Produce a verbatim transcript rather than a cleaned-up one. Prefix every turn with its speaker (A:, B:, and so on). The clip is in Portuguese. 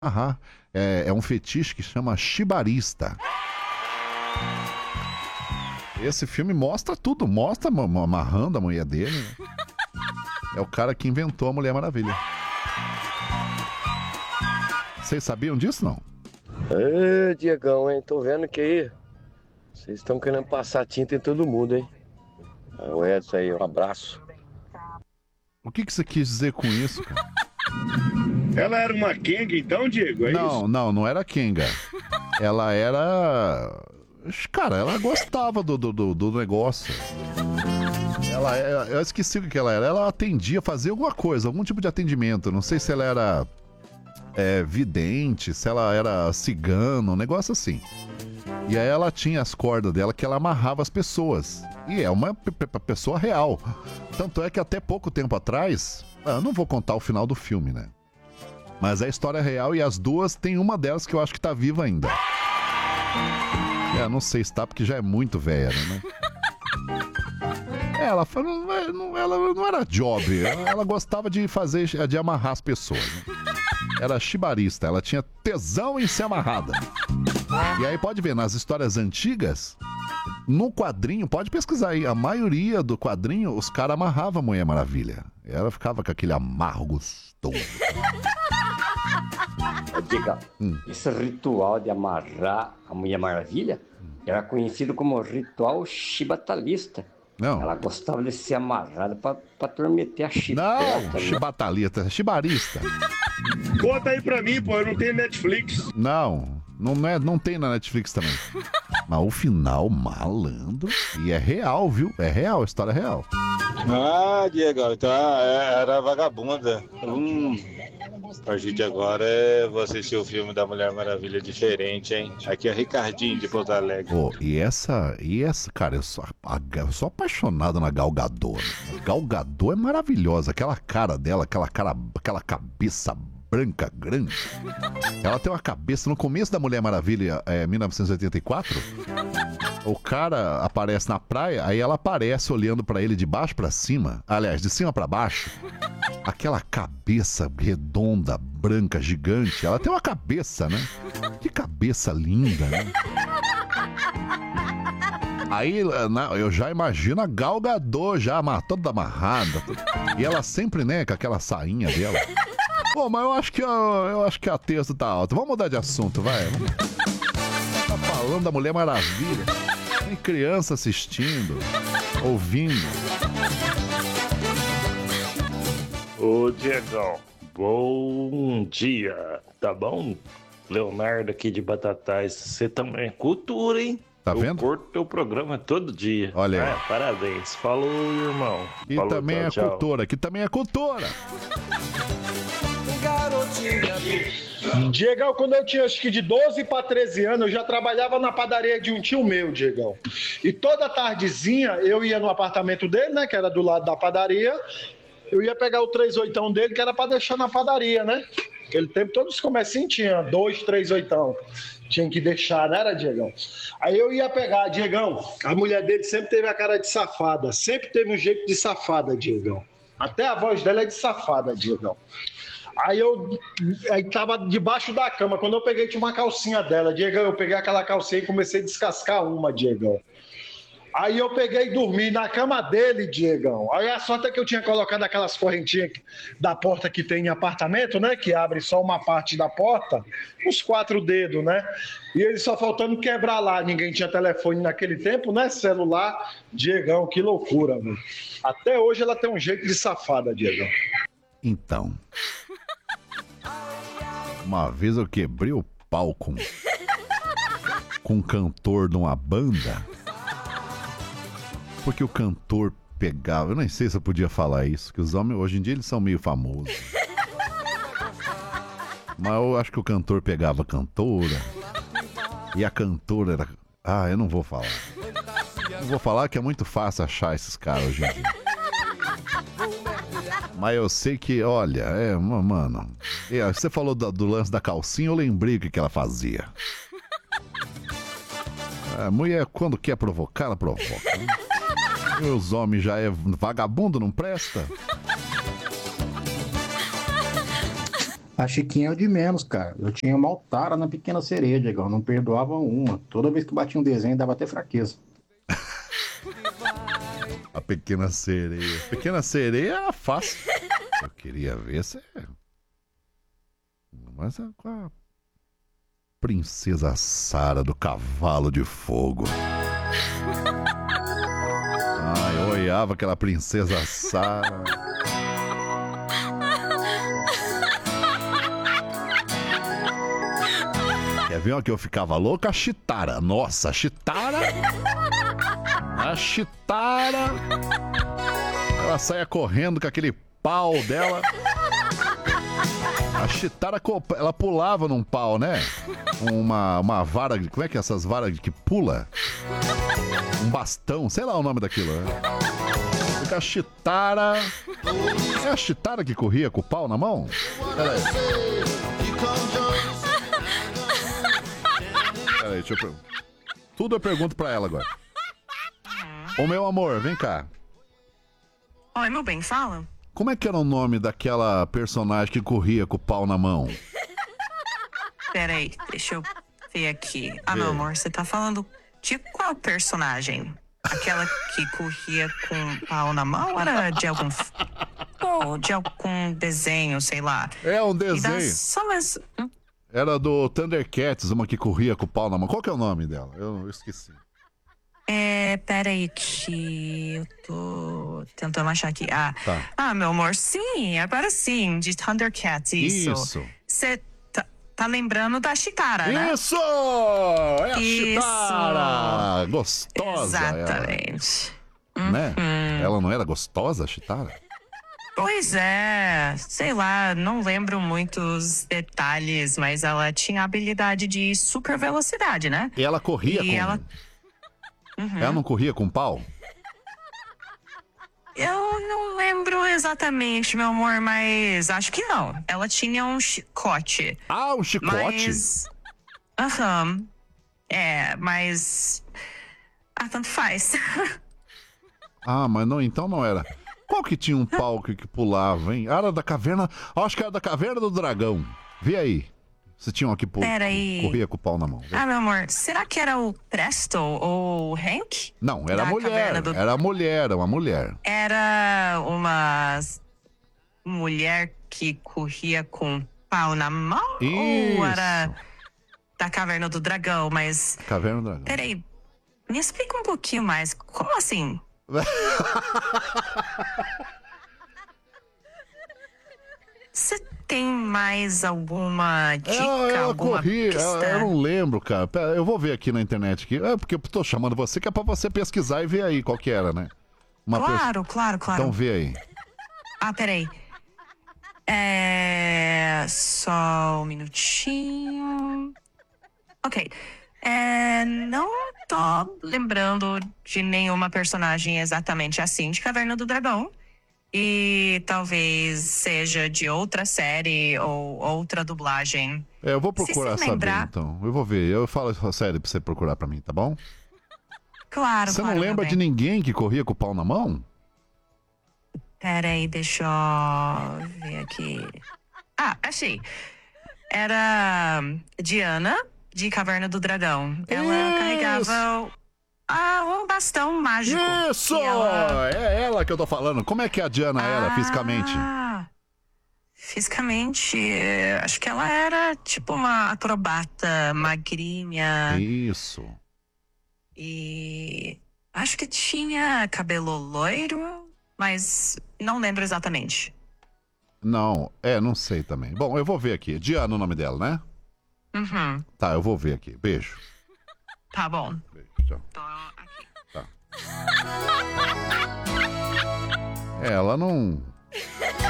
A: Aham. É, é um fetiche que chama chibarista. Esse filme mostra tudo. Mostra ma- ma- amarrando a mulher dele. Né? É o cara que inventou a Mulher Maravilha. Vocês sabiam disso, não?
B: Ê, Diegão, hein? Tô vendo que aí vocês estão querendo passar tinta em todo mundo, hein? Ah, o Edson aí, um abraço.
A: O que, que você quis dizer com isso, cara?
C: Ela era uma Kenga então, Diego? É
A: não,
C: isso?
A: não, não era Kenga. Ela era... Cara, ela gostava do, do, do, do negócio. Ela, é- eu esqueci o que ela era. Ela atendia, fazia alguma coisa, algum tipo de atendimento. Não sei se ela era é, vidente, se ela era cigano, um negócio assim. E aí ela tinha as cordas dela que ela amarrava as pessoas. E é uma pe- pe- pessoa real. Tanto é que até pouco tempo atrás... ah, Eu não vou contar o final do filme, né? Mas é a história real e as duas, tem uma delas que eu acho que tá viva ainda. É, não sei se tá, porque já é muito velha, né? É, ela, fa- não é- não- ela não era job, ela, ela gostava de fazer, de amarrar as pessoas. Né? Era chibarista, ela tinha tesão em ser amarrada. E aí pode ver, nas histórias antigas, no quadrinho, pode pesquisar aí, a maioria do quadrinho, os caras amarravam a Mulher Maravilha. Ela ficava com aquele amarro gostoso.
D: Diga,
A: Hum.
D: esse ritual de amarrar a Mulher Maravilha era conhecido como ritual chibatalista.
A: Não.
D: Ela gostava de ser amarrada pra, pra tormeter a chibata.
A: Não,
D: né?
A: chibatalista, chibarista.
C: Conta aí pra mim, pô, eu não tenho Netflix.
A: Não, não, é, não tem na Netflix também. Mas o final, malandro. E é real, viu? É real, história é real.
E: Ah, Diego, então é- era vagabunda. Hum. A partir de agora é vou assistir o filme da Mulher Maravilha diferente, hein? Aqui é Ricardinho de Porto Alegre.
A: Pô, e essa, e essa, cara, eu sou, a- eu sou apaixonado na Gal Gadot. Né? A Gal Gadot é maravilhosa. Aquela cara dela, aquela cara, aquela cabeça branca grande. Ela tem uma cabeça, no começo da Mulher Maravilha, é, mil novecentos e oitenta e quatro, o cara aparece na praia, aí ela aparece olhando pra ele de baixo pra cima, aliás, de cima pra baixo. Aquela cabeça redonda, branca, gigante. Ela tem uma cabeça, né? Que cabeça linda, né? Aí na- eu já imagino a Gal Gadot já ama- toda amarrada. E ela sempre, né, com aquela sainha dela. Pô, mas eu acho que a, eu acho que a texto tá alta. Vamos mudar de assunto, vai. Vamos- Tá falando da Mulher Maravilha. Tem criança assistindo, ouvindo.
F: Ô Diegão, bom dia, tá bom? Leonardo aqui de Batatais, você também é cultura, hein?
A: Tá
F: Eu
A: vendo?
F: curto teu programa todo dia.
A: Olha aí.
F: Ah, parabéns. Falou, irmão.
A: E
F: Falou,
A: também
F: tchau,
A: é
F: tchau.
A: cultura, que também é cultura.
G: Diegão, quando eu tinha acho que de doze para treze anos, eu já trabalhava na padaria de um tio meu, Diegão. E toda tardezinha eu ia no apartamento dele, né, que era do lado da padaria. Eu ia pegar o três oitão dele, que era para deixar na padaria, né? Aquele tempo todos os comercinhos tinham dois, três oitão. Tinha que deixar, né, era, Diegão? Aí eu ia pegar, Diegão, a mulher dele sempre teve a cara de safada, sempre teve um jeito de safada, Diegão. Até a voz dela é de safada, Diegão. Aí eu aí tava debaixo da cama. Quando eu peguei, tinha uma calcinha dela. Diegão, eu peguei aquela calcinha e comecei a descascar uma, Diegão. Aí eu peguei e dormi na cama dele, Diegão. Aí a sorte é que eu tinha colocado aquelas correntinhas da porta que tem em apartamento, né? Que abre só uma parte da porta, uns quatro dedos, né? E ele só faltando quebrar lá. Ninguém tinha telefone naquele tempo, né? Celular. Diegão, que loucura, mano. Até hoje ela tem um jeito de safada, Diegão.
A: Então. Uma vez eu quebrei o pau com, com um cantor de uma banda. Porque o cantor pegava. Eu nem sei se eu podia falar isso, que os homens hoje em dia eles são meio famosos. Mas eu acho que o cantor pegava a cantora. E a cantora era. Ah, eu não vou falar. Não vou falar que é muito fácil achar esses caras hoje em dia. Mas eu sei que, olha, é, ma- mano. é, Você falou do, do lance da calcinha, eu lembrei o que, que ela fazia. A mulher, quando quer provocar, ela provoca. Né? E os homens já é vagabundo, não presta?
H: A Chiquinha é o de menos, cara. Eu tinha uma altara na Pequena Sereia, Diegão. Não perdoava uma. Toda vez que batia um desenho, dava até fraqueza.
A: A Pequena Sereia. Pequena Sereia era fácil. Eu queria ver se... Mas é com a Princesa Sara do Cavalo de Fogo. Ai, eu olhava aquela Princesa Sara. Quer ver uma que eu ficava louca? A Chitara. Nossa, a Chitara... A Chitara... Ela saia correndo com aquele pau dela. A Chitara, ela pulava num pau, né? Uma, uma vara... Como é que é essas varas que pula? Um bastão, sei lá o nome daquilo, né? Porque a Chitara... É a Chitara que corria com o pau na mão? Pera aí. Peraí, deixa eu perguntar. Tudo eu pergunto pra ela agora. Ô, meu amor, vem cá.
I: Oi, meu bem, fala.
A: Como é que era o nome daquela personagem que corria com o pau na mão?
I: Peraí, deixa eu ver aqui. Ah, meu amor, você tá falando de qual personagem? Aquela que corria com o pau na mão? Era de algum... Ou de algum desenho, sei lá.
A: É um desenho.
I: E das... Só mais... Hum?
A: Era do Thundercats, uma que corria com o pau na mão. Qual que é o nome dela? Eu esqueci.
I: É, peraí que eu tô tentando achar aqui. Ah,
A: tá.
I: Ah, meu amor, sim, agora sim, de Thundercats, isso.
A: Isso.
I: Você tá, tá lembrando da Chitara, né?
A: Isso! É a
I: Isso.
A: Chitara! Gostosa.
I: Exatamente.
A: Ela, né?
I: Uhum.
A: Ela não era gostosa, a Chitara?
I: Pois é, sei lá, não lembro muitos detalhes, mas ela tinha habilidade de super velocidade, né?
A: E ela corria
I: e
A: com...
I: Ela... Uhum.
A: Ela não corria com pau?
I: Eu não lembro exatamente, meu amor, mas acho que não. Ela tinha um chicote.
A: Ah, um chicote?
I: Mas... Aham. É, mas... Ah, tanto faz.
A: Ah, mas não, então não era. Qual que tinha um pau que, que pulava, hein? Era da caverna... Acho que era da Caverna do Dragão. Vê aí. Se tinha um que pul...
I: Pera aí.
A: corria com o pau na mão. Vê.
I: Ah, meu amor, será que era o Presto ou o Hank?
A: Não, era
I: Da
A: mulher.
I: Caverna do-
A: Era mulher, uma mulher.
I: Era uma mulher que corria com pau na mão? Ou era da Caverna do Dragão, mas...
A: Caverna do Dragão.
I: Peraí, me explica um pouquinho mais. Como assim? Você tem mais alguma dica,
A: Ela, ela
I: alguma
A: corria,
I: pista?
A: ela- eu não lembro, cara. Pera, eu vou ver aqui na internet. Aqui. É porque eu tô chamando você que é pra você pesquisar e ver aí qual que era, né? Uma
I: Claro,
A: pers-
I: claro, claro.
A: Então vê aí.
I: Ah, peraí. É... Só um minutinho. Ok. É... Não tô lembrando de nenhuma personagem exatamente assim de Caverna do Dragão. E talvez seja de outra série ou outra dublagem.
A: É, eu vou
I: Se
A: procurar
I: você
A: saber,
I: lembrar-
A: então. Eu vou ver. Eu falo a série pra você procurar pra mim, tá bom?
I: Claro,
A: Você
I: claro,
A: não
I: meu
A: lembra
I: bem.
A: de ninguém que corria com o pau na mão?
I: Peraí, deixa eu ver aqui. Ah, achei. Era Diana, de Caverna do Dragão. Ela carregava o- ah, um bastão mágico.
A: Isso!
I: E ela-
A: É ela que eu tô falando. Como é que a Diana era fisicamente?
I: Ah, fisicamente, eh, acho que ela era tipo uma acrobata magrinha.
A: Isso.
I: E acho que tinha cabelo loiro, mas não lembro exatamente.
A: Não, é, não sei também. Bom, eu vou ver aqui. Diana é o nome dela, né?
I: Uhum,
A: Tá, eu vou ver aqui. Beijo.
I: tá bom.
A: Beijo, tchau. Tá. É, ela não...